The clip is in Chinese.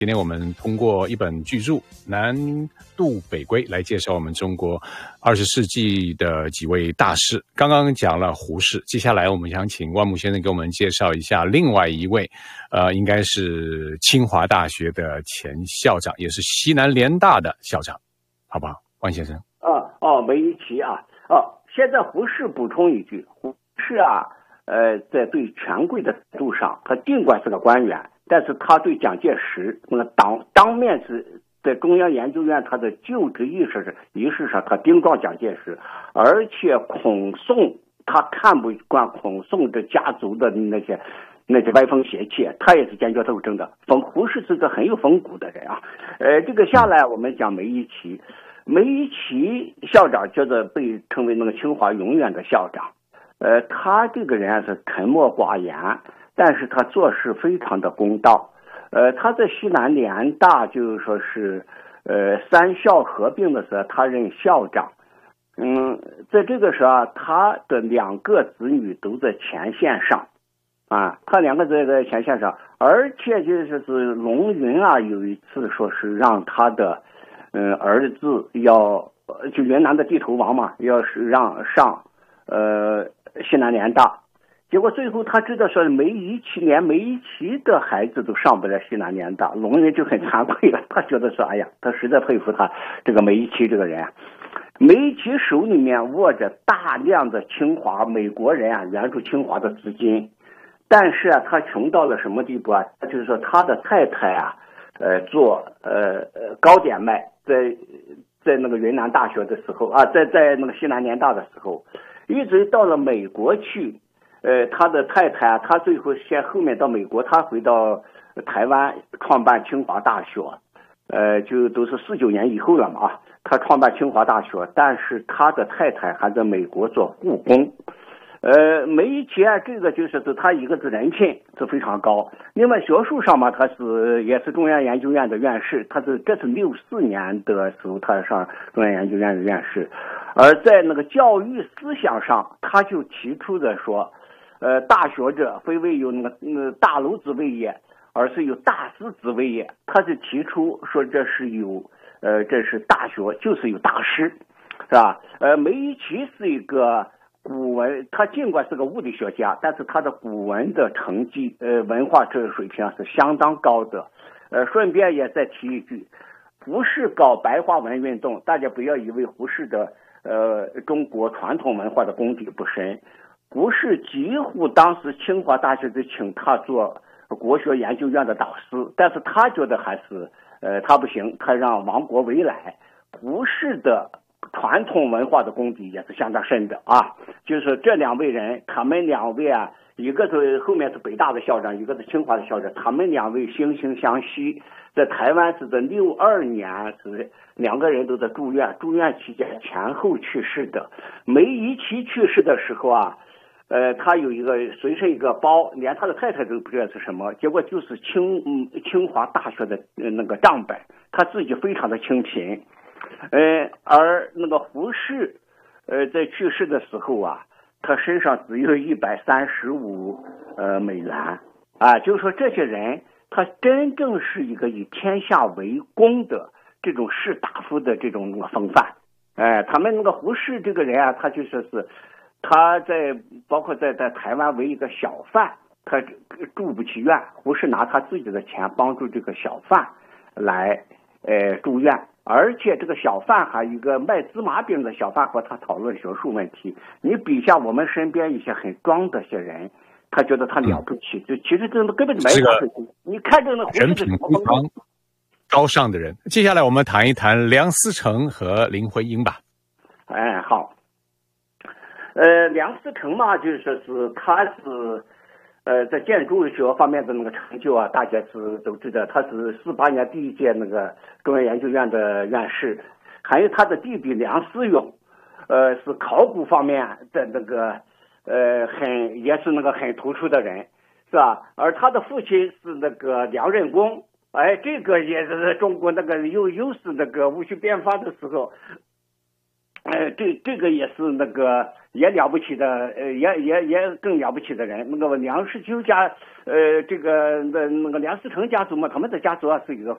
今天我们通过一本巨著《南渡北归》来介绍我们中国20世纪的几位大师。刚刚讲了胡适，接下来我们想请万木先生给我们介绍一下另外一位，应该是清华大学的前校长，也是西南联大的校长，好不好，万先生？ 梅贻琦啊，现在胡适补充一句，胡适啊，在对权贵的态度上，他尽管是个官员，但是他对蒋介石当面是在中央研究院他的就职仪式上，他顶撞蒋介石，而且孔宋他看不惯孔宋的家族的那些歪风邪气，他也是坚决斗争的。胡适是个很有风骨的人啊。这个下来我们讲梅贻琦。梅贻琦校长叫做被称为那个清华永远的校长。他这个人是沉默寡言，但是他做事非常的公道。他在西南联大就是说是三校合并的时候，他任校长。在这个时候他的2个子女都在前线上啊，他2个在前线上，而且就是龙云啊，有一次说是让他的儿子就云南的地头王嘛，要是让上西南联大，结果最后他知道说连梅贻琦的孩子都上不了西南联大，龙云就很惭愧了，他觉得说哎呀，他实在佩服他这个梅贻琦这个人啊。梅贻琦手里面握着大量的清华美国人啊援助清华的资金，但是啊他穷到了什么地步啊？就是说他的太太啊做糕点卖，在那个云南大学的时候啊，在那个西南联大的时候，一直到了美国去，他的太太啊，他最后后面到美国，他回到台湾创办清华大学，就都是49年以后了嘛啊，他创办清华大学，但是他的太太还在美国做护工。梅贻琦啊，这个就是他一个是人品是非常高，另外学术上嘛，他也是中央研究院的院士，这是64年的时候他上中央研究院的院士，而在那个教育思想上，他就提出的说，大学者非为有那个大楼之谓也，而是有大师之谓也，他是提出说这是大学就是有大师，是吧？梅贻琦是一个古文，他尽管是个物理学家，但是他的古文的成绩文化这个水平是相当高的。顺便也再提一句，胡适搞白话文运动，大家不要以为胡适的中国传统文化的功底不深，胡适几乎当时清华大学就请他做国学研究院的导师，但是他觉得还是他不行，他让王国维来。胡适的传统文化的功底也是相当深的啊，就是这2位人，他们2位啊，一个是后面是北大的校长，一个是清华的校长，他们2位惺惺相惜，在台湾是在62年是2个人都在住院期间前后去世的。梅贻琦去世的时候啊，他有一个随身一个包，连他的太太都不知道是什么，结果就是清华大学的那个账本，他自己非常的清贫。而那个胡适在去世的时候啊，他身上只有135美元啊，就是说这些人他真正是一个以天下为公的这种士大夫的这种风范。他们那个胡适这个人啊，他就说是他包括在台湾为一个小贩，他住不起院，胡适拿他自己的钱帮助这个小贩来住院。而且这个小贩还有一个卖芝麻饼的小贩和他讨论学术问题。你比下我们身边一些很装的些人，他觉得他了不起，就其实根本就没啥事情。你看这个人品非常高尚的人。接下来我们谈一谈梁思成和林徽因吧。 好。梁思成嘛，就是说是他是在建筑学方面的那个成就啊，大家都知道，他是48年第1届那个中央研究院的院士。还有他的弟弟梁思永，是考古方面的那个也是那个很突出的人，是吧？而他的父亲是那个梁任公，这个也是中国那个又是那个戊戌变法的时候， 这个也是那个也了不起的，也更了不起的人。那个梁实秋家，这个那个梁思成家族嘛，他们的家族啊是一个